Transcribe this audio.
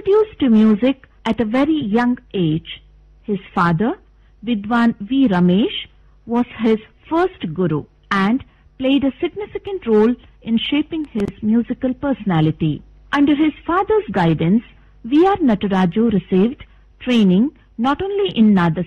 introduced to music at a very young age. His father, Vidwan V. Ramesh, was his first guru and played a significant role in shaping his musical personality. Under his father's guidance, V.R. Nataraju received training not only in